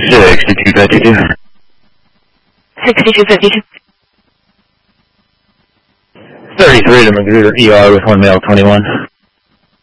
6252. 6252. 33 to Magruder ER with 1 male 21.